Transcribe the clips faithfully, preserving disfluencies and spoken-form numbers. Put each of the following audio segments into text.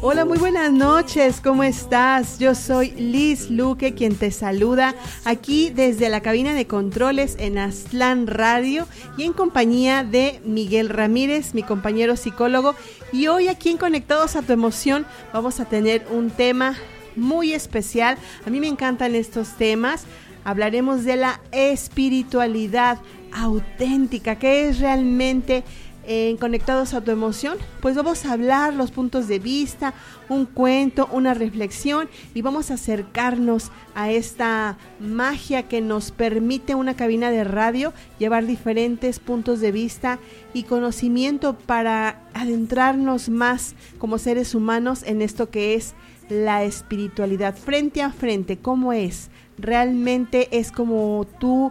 Hola, muy buenas noches, ¿cómo estás? Yo soy Liz Luque, quien te saluda aquí desde la cabina de controles en Aztlán Radio y en compañía de Miguel Ramírez, mi compañero psicólogo. Y hoy aquí en Conectados a tu Emoción vamos a tener un tema muy especial. A mí me encantan estos temas. Hablaremos de la espiritualidad auténtica, ¿qué es realmente en Conectados a tu Emoción? Pues vamos a hablar los puntos de vista, un cuento, una reflexión y vamos a acercarnos a esta magia que nos permite una cabina de radio llevar diferentes puntos de vista y conocimiento para adentrarnos más como seres humanos en esto que es la espiritualidad frente a frente. ¿Cómo es? ¿Realmente es como tú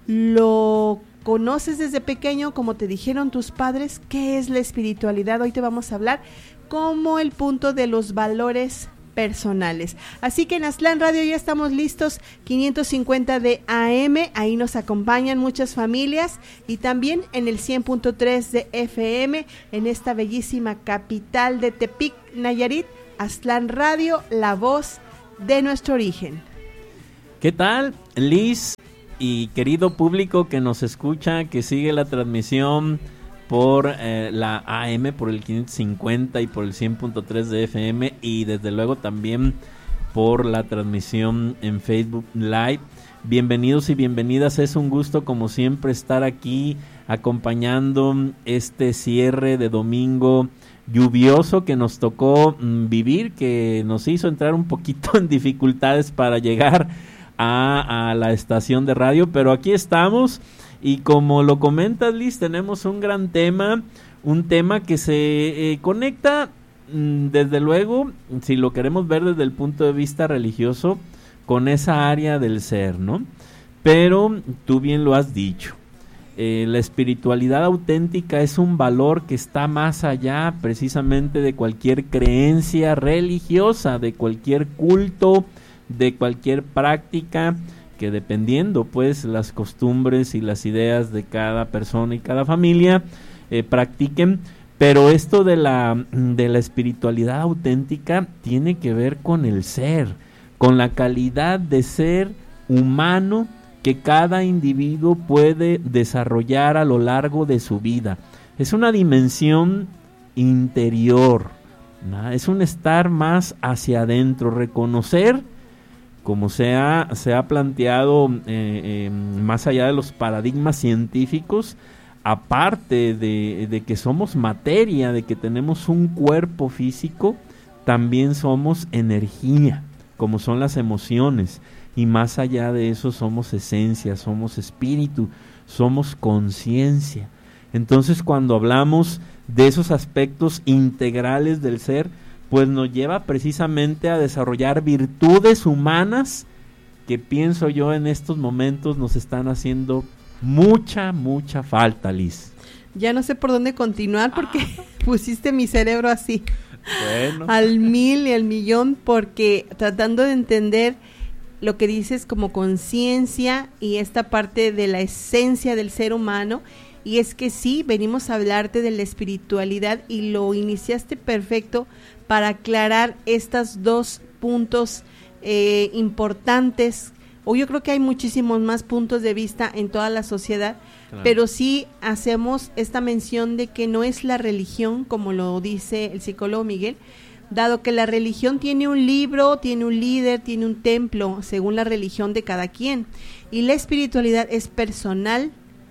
lo conoces desde pequeño, como te dijeron tus padres? ¿Qué es la espiritualidad? Hoy te vamos a hablar como el punto de los valores personales. Así que en Aztlán Radio ya estamos listos, quinientos cincuenta de A M, ahí nos acompañan muchas familias y también en el cien punto tres de F M, en esta bellísima capital de Tepic, Nayarit, Aztlán Radio, la voz de nuestro origen. ¿Qué tal, Liz? Y querido público que nos escucha, que sigue la transmisión por eh, la A M, por el quinientos cincuenta y por el cien punto tres de F M y desde luego también por la transmisión en Facebook Live. Bienvenidos y bienvenidas, es un gusto como siempre estar aquí acompañando este cierre de domingo lluvioso que nos tocó mm, vivir, que nos hizo entrar un poquito en dificultades para llegar A, a la estación de radio, pero aquí estamos y como lo comentas, Liz, tenemos un gran tema, un tema que se eh, conecta mm, desde luego, si lo queremos ver desde el punto de vista religioso, con esa área del ser, ¿no? Pero tú bien lo has dicho, eh, la espiritualidad auténtica es un valor que está más allá precisamente de cualquier creencia religiosa, de cualquier culto, de cualquier práctica, que dependiendo pues las costumbres y las ideas de cada persona y cada familia eh, practiquen, pero esto de la, de la espiritualidad auténtica tiene que ver con el ser, con la calidad de ser humano que cada individuo puede desarrollar a lo largo de su vida. Es una dimensión interior, ¿no? Es un estar más hacia adentro, reconocer, como se ha, se ha planteado eh, eh, más allá de los paradigmas científicos, aparte de, de que somos materia, de que tenemos un cuerpo físico, también somos energía, como son las emociones, y más allá de eso somos esencia, somos espíritu, somos conciencia. Entonces cuando hablamos de esos aspectos integrales del ser, pues nos lleva precisamente a desarrollar virtudes humanas que pienso yo en estos momentos nos están haciendo mucha, mucha falta, Liz. Ya no sé por dónde continuar porque ah. pusiste mi cerebro así, bueno. al mil y al millón, porque tratando de entender lo que dices como conciencia y esta parte de la esencia del ser humano. Y es que sí, venimos a hablarte de la espiritualidad y lo iniciaste perfecto para aclarar estos dos puntos eh, importantes. O yo creo que hay muchísimos más puntos de vista en toda la sociedad, claro. Pero sí hacemos esta mención de que no es la religión, como lo dice el psicólogo Miguel, dado que la religión tiene un libro, tiene un líder, tiene un templo, según la religión de cada quien. Y la espiritualidad es personal,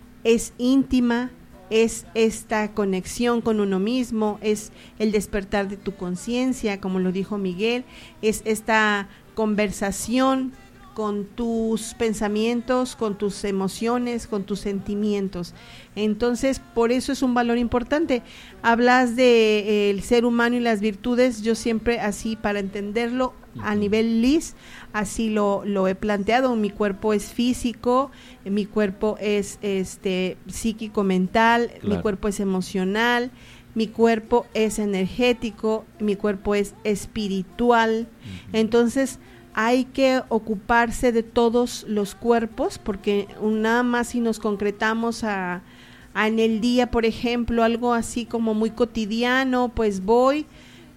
es íntima, es esta conexión con uno mismo, es el despertar de tu conciencia, como lo dijo Miguel, es esta conversación con tus pensamientos, con tus emociones, con tus sentimientos. Entonces, por eso es un valor importante. Hablas de eh, el ser humano y las virtudes, yo siempre así, para entenderlo a nivel Liz, así lo, lo he planteado. Mi cuerpo es físico, mi cuerpo es este psíquico mental, claro. Mi cuerpo es emocional, mi cuerpo es energético, mi cuerpo es espiritual. Uh-huh. Entonces, hay que ocuparse de todos los cuerpos, porque nada más si nos concretamos a, a en el día, por ejemplo, algo así como muy cotidiano, pues voy,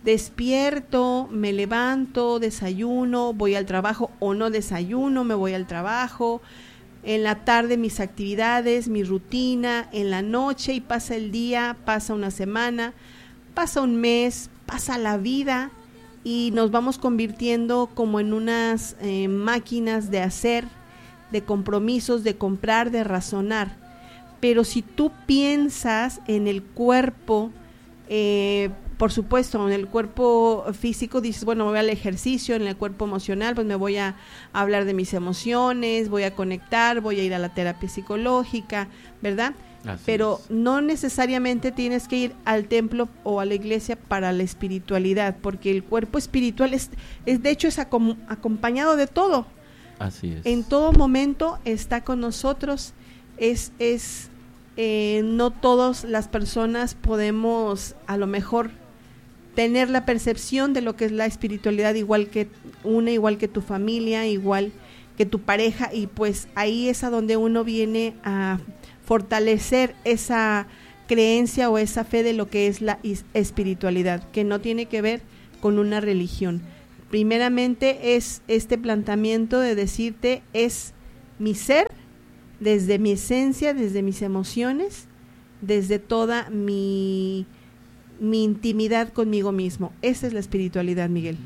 despierto, me levanto, desayuno, voy al trabajo o no desayuno, me voy al trabajo, en la tarde mis actividades, mi rutina, en la noche y pasa el día, pasa una semana, pasa un mes, pasa la vida y nos vamos convirtiendo como en unas eh, máquinas de hacer, de compromisos, de comprar, de razonar. Pero si tú piensas en el cuerpo, eh, por supuesto, en el cuerpo físico dices, bueno, voy al ejercicio, en el cuerpo emocional, pues me voy a, a hablar de mis emociones, voy a conectar, voy a ir a la terapia psicológica, ¿verdad? Así Pero es. No necesariamente tienes que ir al templo o a la iglesia para la espiritualidad, porque el cuerpo espiritual es, es de hecho es acom- acompañado de todo. Así es. En todo momento está con nosotros. Es, es eh, no todas las personas podemos a lo mejor tener la percepción de lo que es la espiritualidad, igual que una, igual que tu familia, igual que tu pareja, y pues ahí es a donde uno viene a fortalecer esa creencia o esa fe de lo que es la espiritualidad, que no tiene que ver con una religión. Primeramente es este planteamiento de decirte, es mi ser, desde mi esencia, desde mis emociones, desde toda mi, mi intimidad conmigo mismo. Esa es la espiritualidad, Miguel.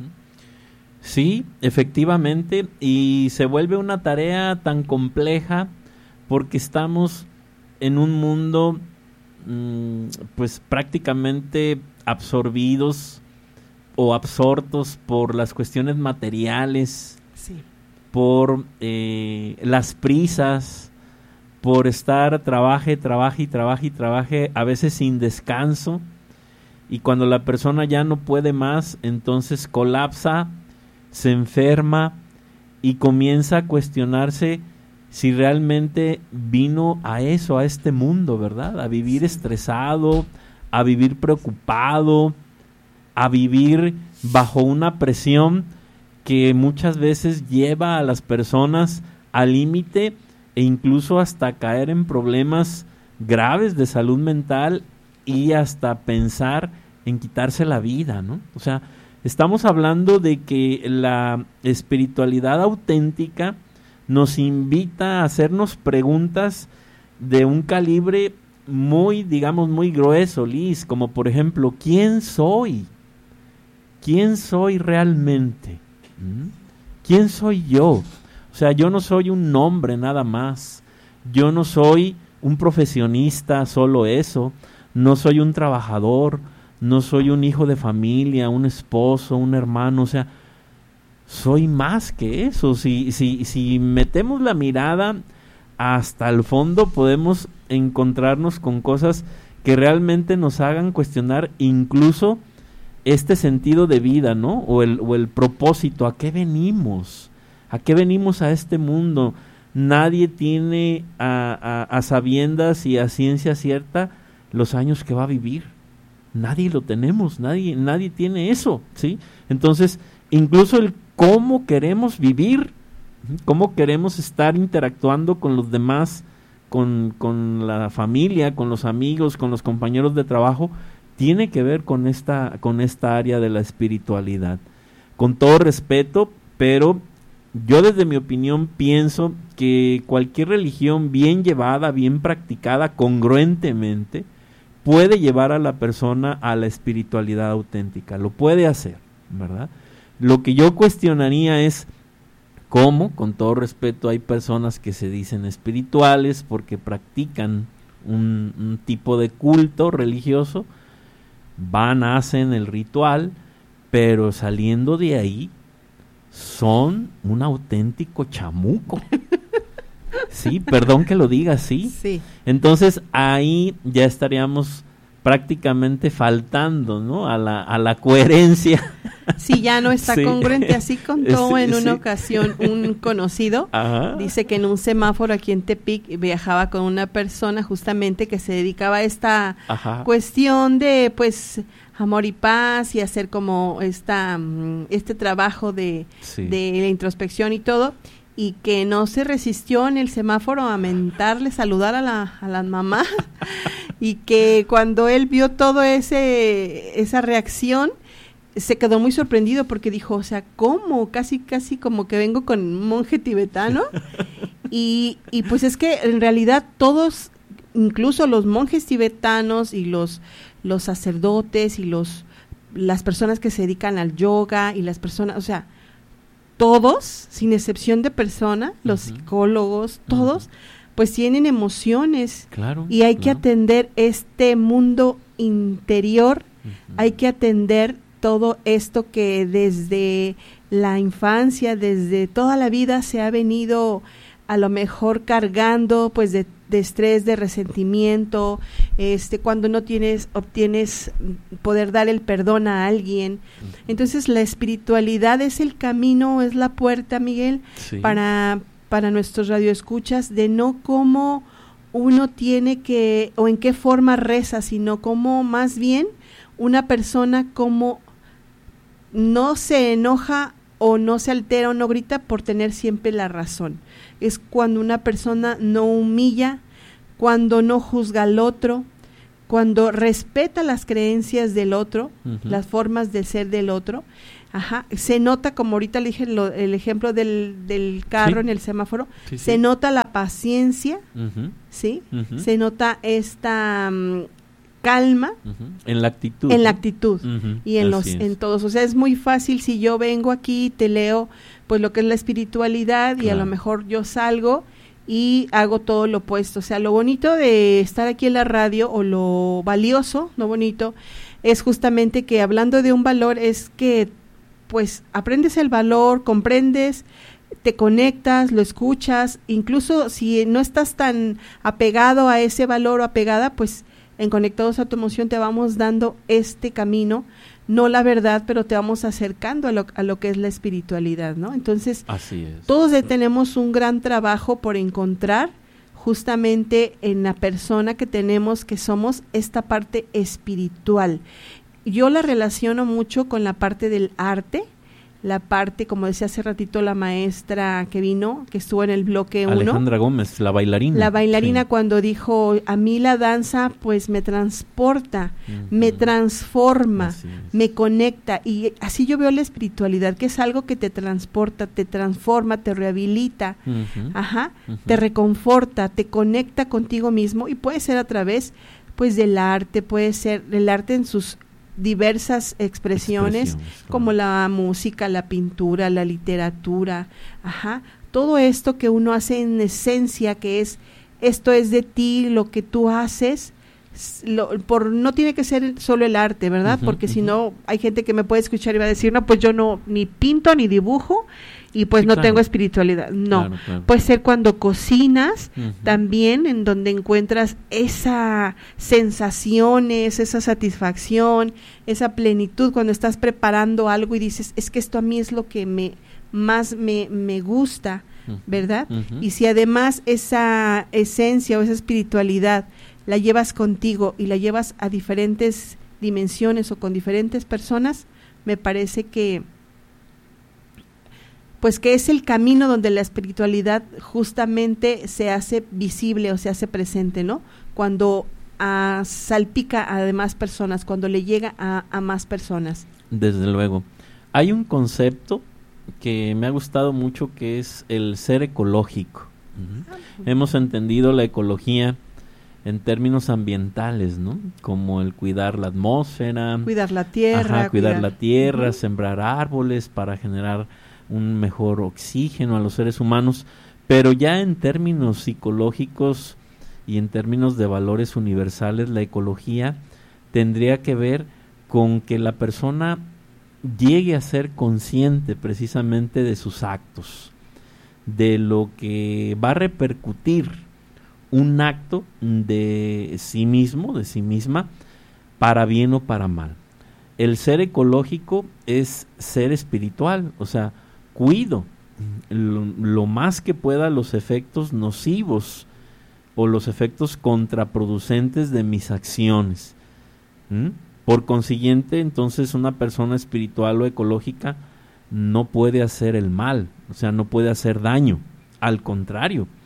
Sí, efectivamente, y se vuelve una tarea tan compleja porque estamos en un mundo mmm, pues prácticamente absorbidos o absortos por las cuestiones materiales, sí. por eh, las prisas, por estar trabaje, trabaje y trabaje y trabaje, a veces sin descanso, y cuando la persona ya no puede más, entonces colapsa, se enferma y comienza a cuestionarse si realmente vino a eso, a este mundo, ¿verdad? A vivir sí. estresado, a vivir preocupado, a vivir bajo una presión que muchas veces lleva a las personas al límite e incluso hasta caer en problemas graves de salud mental y hasta pensar en quitarse la vida, ¿no? O sea, estamos hablando de que la espiritualidad auténtica nos invita a hacernos preguntas de un calibre muy, digamos, muy grueso, Liz, como por ejemplo, ¿quién soy? ¿Quién soy realmente? ¿Mm? ¿Quién soy yo? O sea, yo no soy un nombre nada más, yo no soy un profesionista, solo eso, no soy un trabajador, no soy un hijo de familia, un esposo, un hermano, o sea, soy más que eso. Si, si, si metemos la mirada hasta el fondo, podemos encontrarnos con cosas que realmente nos hagan cuestionar incluso este sentido de vida, ¿no? O el, o el propósito, ¿a qué venimos? ¿A qué venimos a este mundo? Nadie tiene a, a, a sabiendas y a ciencia cierta los años que va a vivir. Nadie lo tenemos, nadie, nadie tiene eso, ¿sí? Entonces, incluso el cómo queremos vivir, cómo queremos estar interactuando con los demás, con, con la familia, con los amigos, con los compañeros de trabajo, tiene que ver con esta, con esta área de la espiritualidad. Con todo respeto, pero yo desde mi opinión pienso que cualquier religión bien llevada, bien practicada, congruentemente, puede llevar a la persona a la espiritualidad auténtica, lo puede hacer, ¿verdad? Lo que yo cuestionaría es cómo, con todo respeto, hay personas que se dicen espirituales porque practican un, un tipo de culto religioso, van, hacen el ritual, pero saliendo de ahí son un auténtico chamuco. Sí, perdón que lo diga así. Sí. Entonces ahí ya estaríamos prácticamente faltando, ¿no? A la, a la coherencia. Sí, ya no está sí. congruente. Así contó sí, en una sí. ocasión un conocido. Ajá. Dice que en un semáforo aquí en Tepic viajaba con una persona justamente que se dedicaba a esta Ajá. cuestión de, pues, amor y paz y hacer como esta este trabajo de, sí. de la introspección y todo, y que no se resistió en el semáforo a mentarle, saludar a la, a la mamá y que cuando él vio todo ese esa reacción se quedó muy sorprendido porque dijo, o sea, ¿cómo? Casi, casi como que vengo con un monje tibetano. y, y pues es que en realidad todos, incluso los monjes tibetanos y los, los sacerdotes y los las personas que se dedican al yoga y las personas, o sea, todos, sin excepción de persona, los uh-huh. psicólogos, todos, uh-huh. pues tienen emociones. Claro, y hay claro. que atender este mundo interior, uh-huh. hay que atender todo esto que desde la infancia, desde toda la vida se ha venido a lo mejor cargando pues de, de estrés, de resentimiento, este cuando no tienes, obtienes poder dar el perdón a alguien. Entonces la espiritualidad es el camino, es la puerta, Miguel, sí. para, para nuestros radioescuchas, de no cómo uno tiene que, o en qué forma reza, sino cómo más bien una persona como no se enoja o no se altera o no grita por tener siempre la razón. Es cuando una persona no humilla, cuando no juzga al otro, cuando respeta las creencias del otro, uh-huh. las formas de ser del otro. Ajá, se nota, como ahorita le dije lo, el ejemplo del, del carro sí. en el semáforo, sí, se sí. nota la paciencia, uh-huh. ¿sí? Uh-huh. Se nota esta um, calma uh-huh. en la actitud, en la actitud uh-huh. y en Así los es. en todos, o sea, es muy fácil si yo vengo aquí y te leo pues lo que es la espiritualidad claro. y a lo mejor yo salgo y hago todo lo opuesto. O sea, lo bonito de estar aquí en la radio, o lo valioso, lo bonito es justamente que, hablando de un valor, es que pues aprendes el valor, comprendes, te conectas, lo escuchas, incluso si no estás tan apegado a ese valor o apegada, pues en Conectados a tu Emoción te vamos dando este camino, no la verdad, pero te vamos acercando a lo, a lo que es la espiritualidad, ¿no? Entonces, Así es. todos tenemos un gran trabajo por encontrar justamente en la persona que tenemos, que somos esta parte espiritual. Yo la relaciono mucho con la parte del arte, la parte, como decía hace ratito la maestra que vino, que estuvo en el bloque uno. Alejandra Gómez, la bailarina. La bailarina sí. cuando dijo, a mí la danza pues me transporta, uh-huh. me transforma, me conecta, y así yo veo la espiritualidad, que es algo que te transporta, te transforma, te rehabilita, uh-huh. ajá, uh-huh. te reconforta, te conecta contigo mismo, y puede ser a través pues del arte, puede ser el arte en sus diversas expresiones, claro. como la música, la pintura, la literatura, ajá, todo esto que uno hace en esencia, que es, esto es de ti, lo que tú haces, lo, por no tiene que ser solo el arte, ¿verdad? Uh-huh, Porque uh-huh. si no, hay gente que me puede escuchar y va a decir, no, pues yo no, ni pinto, ni dibujo, y pues sí, no claro. tengo espiritualidad. No, claro, claro. puede ser cuando cocinas, uh-huh. también, en donde encuentras esa sensaciones, esa satisfacción, esa plenitud, cuando estás preparando algo y dices, es que esto a mí es lo que me más me, me gusta, ¿verdad? Uh-huh. Y si además esa esencia o esa espiritualidad la llevas contigo y la llevas a diferentes dimensiones o con diferentes personas, me parece que pues que es el camino donde la espiritualidad justamente se hace visible o se hace presente, ¿no? Cuando a, salpica a demás personas, cuando le llega a, a más personas. Desde luego. Hay un concepto que me ha gustado mucho, que es el ser ecológico. Uh-huh. Hemos entendido la ecología en términos ambientales, ¿no? Como el cuidar la atmósfera, cuidar la tierra, ajá, cuidar, cuidar la tierra, uh-huh. sembrar árboles para generar un mejor oxígeno a los seres humanos, pero ya en términos psicológicos y en términos de valores universales, la ecología tendría que ver con que la persona llegue a ser consciente precisamente de sus actos, de lo que va a repercutir un acto de sí mismo, de sí misma, para bien o para mal. El ser ecológico es ser espiritual, o sea, cuido lo, lo más que pueda los efectos nocivos o los efectos contraproducentes de mis acciones. ¿Mm? Por consiguiente, entonces, una persona espiritual o ecológica no puede hacer el mal, o sea, no puede hacer daño. Al contrario,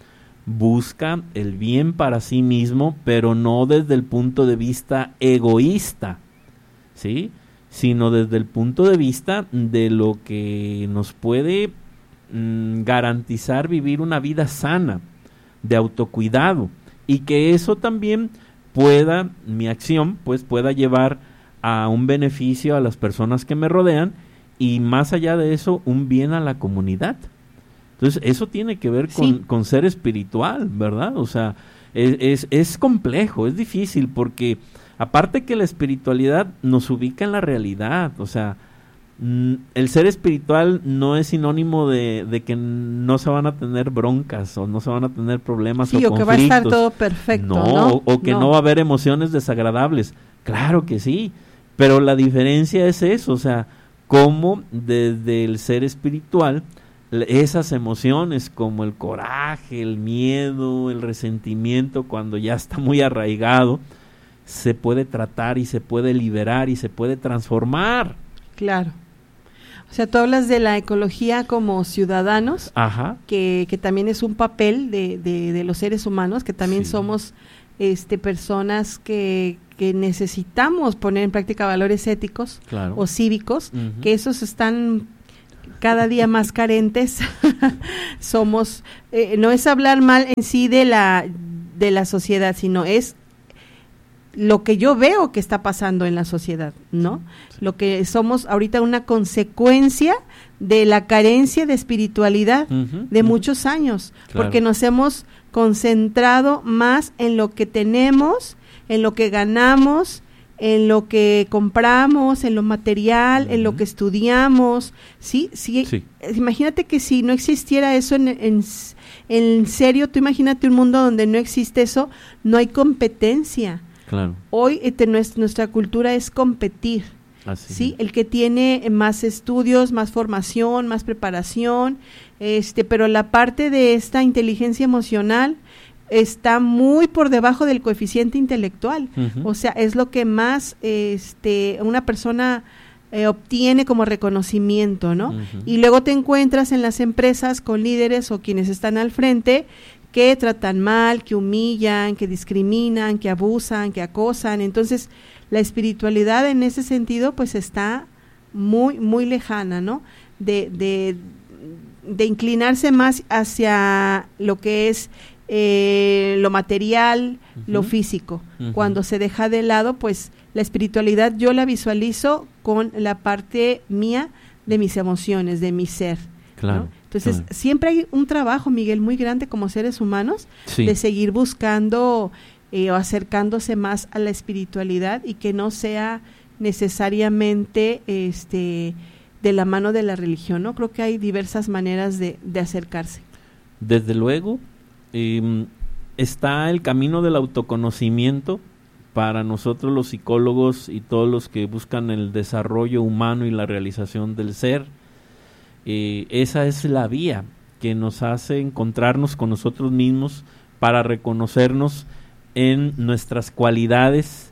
busca el bien para sí mismo, pero no desde el punto de vista egoísta, ¿sí? Sino desde el punto de vista de lo que nos puede mm, garantizar vivir una vida sana, de autocuidado, y que eso también pueda, mi acción, pues pueda llevar a un beneficio a las personas que me rodean, y más allá de eso, un bien a la comunidad. Entonces, eso tiene que ver con, sí. con ser espiritual, ¿verdad? O sea, es, es, es complejo, es difícil, porque aparte que la espiritualidad nos ubica en la realidad, o sea, mm, el ser espiritual no es sinónimo de, de que no se van a tener broncas o no se van a tener problemas sí, o, o conflictos. que va a estar todo perfecto, No, ¿no? O, o que no. no va a haber emociones desagradables. Claro que sí, pero la diferencia es eso, o sea, cómo desde el ser espiritual esas emociones como el coraje, el miedo, el resentimiento, cuando ya está muy arraigado, se puede tratar y se puede liberar y se puede transformar. Claro. O sea, tú hablas de la ecología como ciudadanos, Ajá. Que, que también es un papel de, de, de los seres humanos, que también sí. somos este, personas que, que necesitamos poner en práctica valores éticos claro. o cívicos, uh-huh. que esos están cada día más carentes. Somos, eh, no es hablar mal en sí de la, de la sociedad, sino es lo que yo veo que está pasando en la sociedad, ¿no? Sí. Lo que somos ahorita una consecuencia de la carencia de espiritualidad uh-huh, de uh-huh. muchos años, claro. porque nos hemos concentrado más en lo que tenemos, en lo que ganamos, en lo que compramos, en lo material, uh-huh. en lo que estudiamos, ¿sí? ¿sí? Sí. Imagínate que si no existiera eso en, en, en serio, tú imagínate un mundo donde no existe eso, no hay competencia. Claro. Hoy este, nuestra, nuestra cultura es competir, Así ¿sí? Es. El que tiene más estudios, más formación, más preparación, este, pero la parte de esta inteligencia emocional está muy por debajo del coeficiente intelectual, uh-huh. o sea, es lo que más este, una persona eh, obtiene como reconocimiento, ¿no? Uh-huh. Y luego te encuentras en las empresas con líderes o quienes están al frente que tratan mal, que humillan, que discriminan, que abusan, que acosan. Entonces, la espiritualidad en ese sentido, pues está muy, muy lejana, ¿no? De, de, de inclinarse más hacia lo que es eh, lo material, uh-huh. lo físico. Uh-huh. Cuando se deja de lado, pues la espiritualidad yo la visualizo con la parte mía de mis emociones, de mi ser. Claro. ¿no? Entonces, claro. siempre hay un trabajo, Miguel, muy grande como seres humanos, sí. de seguir buscando eh, o acercándose más a la espiritualidad y que no sea necesariamente este de la mano de la religión, ¿no? Creo que hay diversas maneras de, de acercarse. Desde luego, eh, está el camino del autoconocimiento para nosotros los psicólogos y todos los que buscan el desarrollo humano y la realización del ser. Eh, esa es la vía que nos hace encontrarnos con nosotros mismos para reconocernos en nuestras cualidades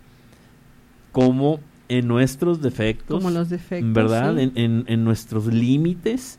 como en nuestros defectos, como los defectos, ¿verdad? Sí. En, en, en nuestros límites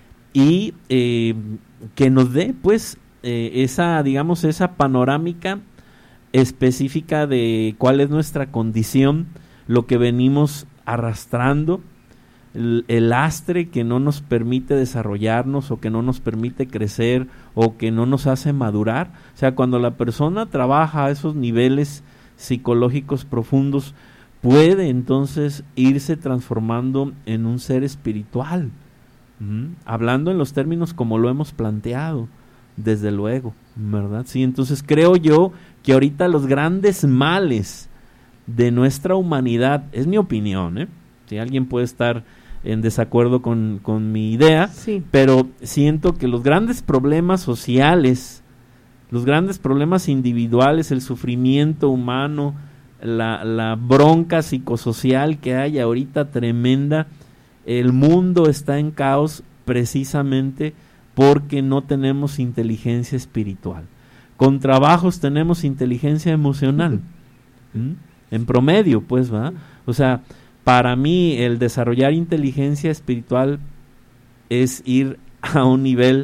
y eh, que nos dé pues eh, esa, digamos, esa panorámica específica de cuál es nuestra condición, lo que venimos arrastrando, el, el lastre que no nos permite desarrollarnos o que no nos permite crecer o que no nos hace madurar. O sea, cuando la persona trabaja a esos niveles psicológicos profundos, puede entonces irse transformando en un ser espiritual, ¿Mm? hablando en los términos como lo hemos planteado, desde luego, ¿verdad? Sí, entonces creo yo que ahorita los grandes males de nuestra humanidad, es mi opinión, ¿eh? Si alguien puede estar en desacuerdo con, con mi idea, sí. pero siento que los grandes problemas sociales, los grandes problemas individuales, el sufrimiento humano, la, la bronca psicosocial que hay ahorita tremenda, el mundo está en caos precisamente porque no tenemos inteligencia espiritual. Con trabajos tenemos inteligencia emocional, ¿Mm? en promedio, pues, ¿va? O sea, para mí el desarrollar inteligencia espiritual es ir a un nivel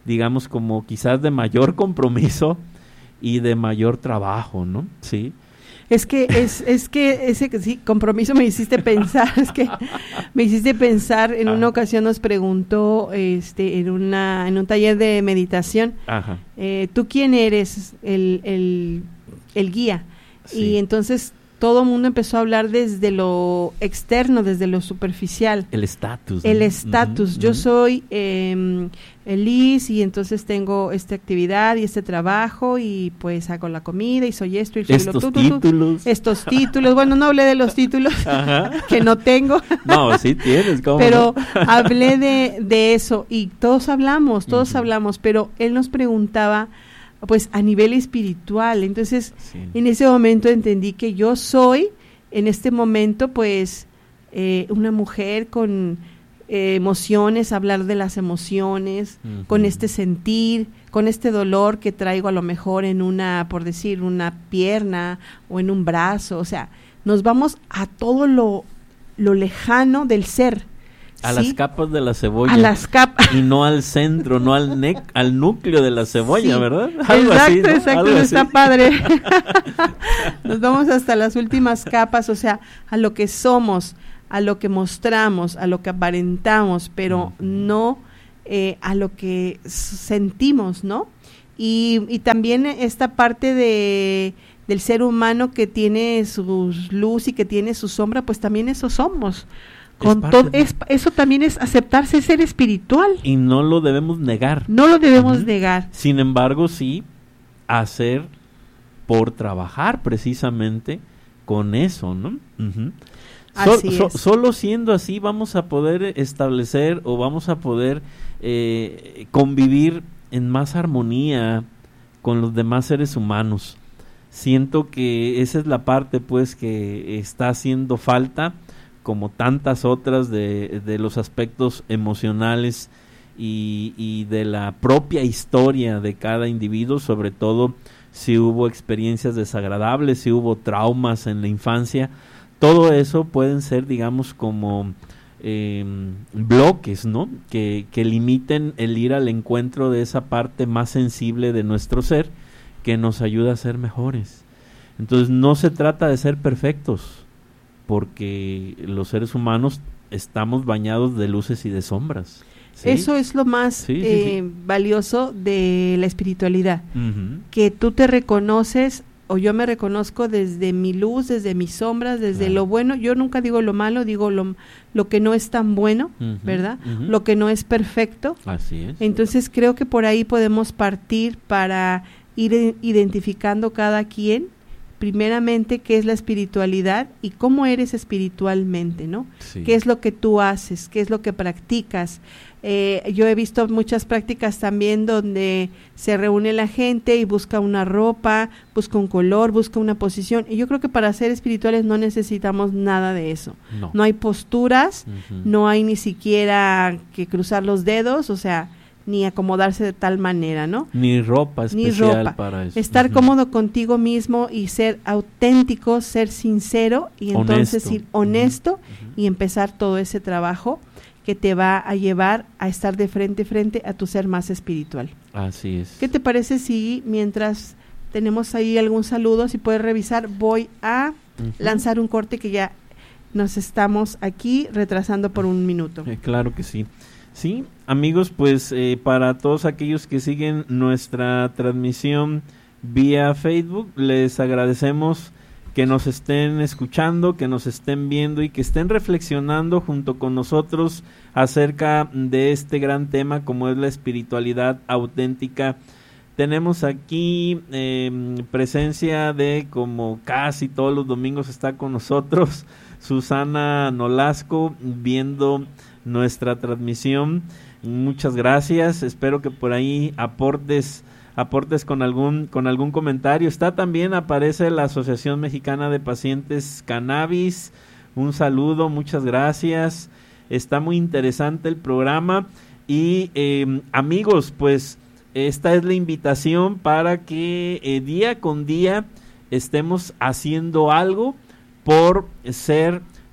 digamos, como quizás de mayor compromiso y de mayor trabajo, ¿no? Sí. Es que es, es que ese sí, compromiso me hiciste pensar, es que me hiciste pensar, en una ocasión nos preguntó este en una en un taller de meditación, Ajá. Eh, ¿tú quién eres? El, el, el guía. Sí. Y entonces todo el mundo empezó a hablar desde lo externo, desde lo superficial. El estatus. El estatus. Uh-huh, Yo uh-huh. soy eh, Liz y entonces tengo esta actividad y este trabajo y pues hago la comida y soy esto y soy Estos lo tú, tú, tú. títulos. Estos títulos. Bueno, no hablé de los títulos que no tengo. No, sí tienes, ¿cómo Pero no? hablé de, de eso y todos hablamos, todos Uh-huh. hablamos, pero él nos preguntaba pues a nivel espiritual. Entonces, Sí. en ese momento entendí que yo soy, en este momento, pues, eh, una mujer con eh, emociones, hablar de las emociones, Uh-huh. con este sentir, con este dolor que traigo a lo mejor en una, por decir, una pierna o en un brazo. O sea, nos vamos a todo lo, lo lejano del ser. A ¿sí? las capas de la cebolla. A las capas. Y no al centro, no al nec al núcleo de la cebolla, Sí, ¿verdad? Algo exacto, así, ¿no? exacto, Algo está así. padre. Nos vamos hasta las últimas capas, o sea, a lo que somos, a lo que mostramos, a lo que aparentamos, pero Uh-huh. no eh, a lo que sentimos, ¿no? Y, y también esta parte de del ser humano que tiene su luz y que tiene su sombra, pues también eso somos. Con parte todo, de- es, eso también es aceptarse, ser espiritual. Y no lo debemos negar. No lo debemos Ujú. negar. Sin embargo, sí hacer por trabajar precisamente con eso, ¿no? Ujú. So- Así so- es. Solo siendo así vamos a poder establecer o vamos a poder eh, convivir en más armonía con los demás seres humanos. Siento que esa es la parte, pues, que está haciendo falta, como tantas otras de, de los aspectos emocionales y, y de la propia historia de cada individuo, sobre todo si hubo experiencias desagradables, si hubo traumas en la infancia. Todo eso pueden ser, digamos, como eh, bloques, ¿no? Que, que limiten el ir al encuentro de esa parte más sensible de nuestro ser que nos ayuda a ser mejores. Entonces no se trata de ser perfectos, porque los seres humanos estamos bañados de luces y de sombras. ¿sí? Eso es lo más Sí, sí, eh, sí. valioso de la espiritualidad, Ujú. que tú te reconoces o yo me reconozco desde mi luz, desde mis sombras, desde Claro. lo bueno. Yo nunca digo lo malo, digo lo, lo que no es tan bueno, Ujú, ¿verdad? ujú. Lo que no es perfecto. Así es. Entonces creo que por ahí podemos partir para ir i- identificando cada quien, primeramente, qué es la espiritualidad y cómo eres espiritualmente, ¿no? Sí. ¿Qué es lo que tú haces? ¿Qué es lo que practicas? Eh, yo he visto muchas prácticas también donde se reúne la gente y busca una ropa, busca un color, busca una posición. Y yo creo que para ser espirituales no necesitamos nada de eso. No. No hay posturas, Ujú. no hay ni siquiera que cruzar los dedos, o sea, ni acomodarse de tal manera, ¿no? Ni ropa Ni especial ropa. para eso. Estar Ujú. cómodo contigo mismo y ser auténtico, ser sincero y entonces Honesto. ir honesto Ujú. y empezar todo ese trabajo que te va a llevar a estar de frente a frente a tu ser más espiritual. Así es. ¿Qué te parece si mientras tenemos ahí algún saludo, si puedes revisar, voy a Ujú. lanzar un corte que ya nos estamos aquí retrasando por un minuto? Eh, claro que sí. Sí, amigos, pues eh, para todos aquellos que siguen nuestra transmisión vía Facebook, les agradecemos que nos estén escuchando, que nos estén viendo y que estén reflexionando junto con nosotros acerca de este gran tema como es la espiritualidad auténtica. Tenemos aquí eh, presencia de, como casi todos los domingos está con nosotros, Susana Nolasco, viendo nuestra transmisión. Muchas gracias, espero que por ahí aportes aportes con algún con algún comentario. Está también, aparece la Asociación Mexicana de Pacientes Cannabis. Un saludo, muchas gracias. Está muy interesante el programa y eh, amigos, pues esta es la invitación para que eh, día con día estemos haciendo algo por ser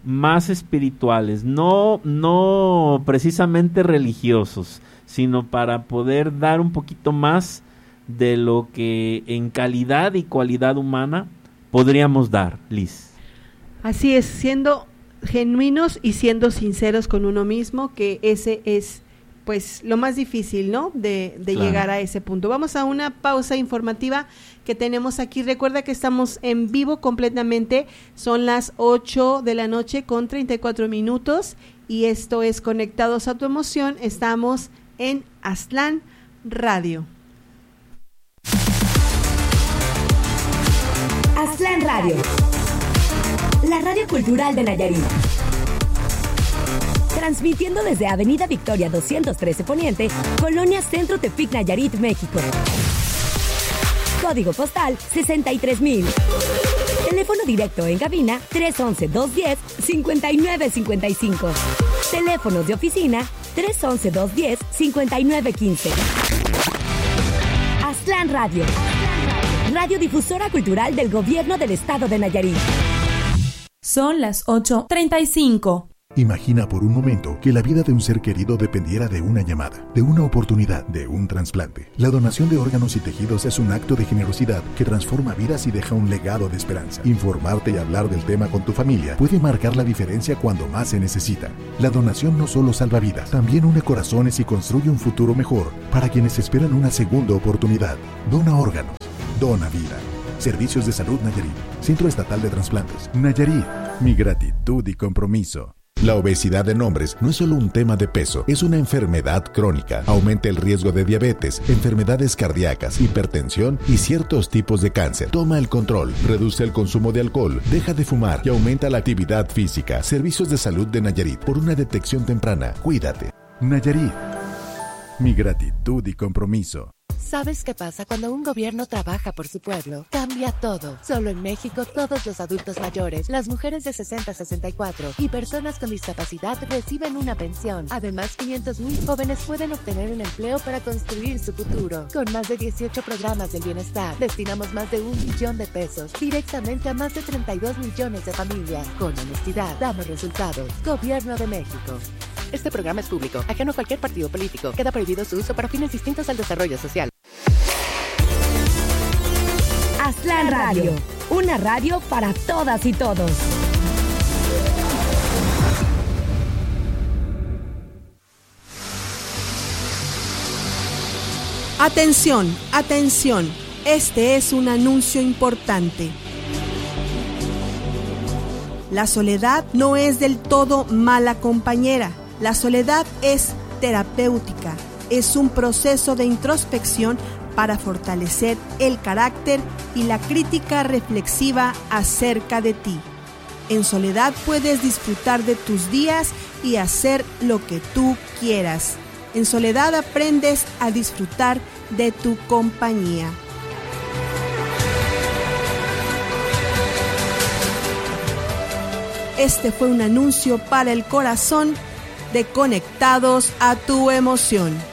más espirituales, no, no precisamente religiosos, sino para poder dar un poquito más de lo que en calidad y cualidad humana podríamos dar, Liz. Así es, siendo genuinos y siendo sinceros con uno mismo, que ese es pues lo más difícil, ¿no? De, de claro. llegar a ese punto. Vamos a una pausa informativa que tenemos aquí. Recuerda que estamos en vivo completamente, son las ocho de la noche con treinta y cuatro minutos y esto es Conectados a tu Emoción. Estamos en Aztlán Radio. Aztlán Radio, la radio cultural de Nayarit. Transmitiendo desde Avenida Victoria doscientos trece Poniente, Colonia Centro Tepic, Nayarit, México. Código postal sesenta y tres mil. Teléfono directo en cabina tres once, dos diez, cincuenta y nueve cincuenta y cinco. Teléfonos de oficina tres once, dos diez, cincuenta y nueve quince. Aztlán Radio, radiodifusora cultural del Gobierno del Estado de Nayarit. Son las ocho treinta y cinco. Imagina por un momento que la vida de un ser querido dependiera de una llamada, de una oportunidad, de un trasplante. La donación de órganos y tejidos es un acto de generosidad que transforma vidas y deja un legado de esperanza. Informarte y hablar del tema con tu familia puede marcar la diferencia cuando más se necesita. La donación no solo salva vidas, también une corazones y construye un futuro mejor para quienes esperan una segunda oportunidad. Dona órganos, dona vida. Servicios de Salud Nayarit, Centro Estatal de Trasplantes. Nayarit, mi gratitud y compromiso. La obesidad en hombres no es solo un tema de peso, es una enfermedad crónica. Aumenta el riesgo de diabetes, enfermedades cardíacas, hipertensión y ciertos tipos de cáncer. Toma el control, reduce el consumo de alcohol, deja de fumar y aumenta la actividad física. Servicios de Salud de Nayarit, por una detección temprana. Cuídate. Nayarit, mi gratitud y compromiso. ¿Sabes qué pasa cuando un gobierno trabaja por su pueblo? Cambia todo. Solo en México, todos los adultos mayores, las mujeres de sesenta a sesenta y cuatro y personas con discapacidad reciben una pensión. Además, quinientos mil jóvenes pueden obtener un empleo para construir su futuro. Con más de dieciocho programas del bienestar, destinamos más de un millón de pesos directamente a más de treinta y dos millones de familias. Con honestidad, damos resultados. Gobierno de México. Este programa es público, ajeno a cualquier partido político. Queda prohibido su uso para fines distintos al desarrollo social. Aztlán Radio, una radio para todas y todos. Atención, atención, este es un anuncio importante. La soledad no es del todo mala compañera. La soledad es terapéutica, es un proceso de introspección para fortalecer el carácter y la crítica reflexiva acerca de ti. En soledad puedes disfrutar de tus días y hacer lo que tú quieras. En soledad aprendes a disfrutar de tu compañía. Este fue un anuncio para el corazón de Conectados a tu Emoción.